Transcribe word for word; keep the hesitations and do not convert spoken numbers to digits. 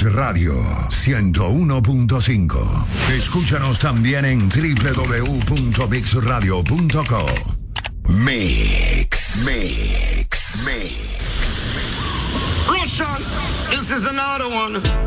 Radio ciento uno punto cinco. Escúchanos también en doble u doble u doble u punto mix radio punto co. Mix, mix, mix. Russian, this is another one.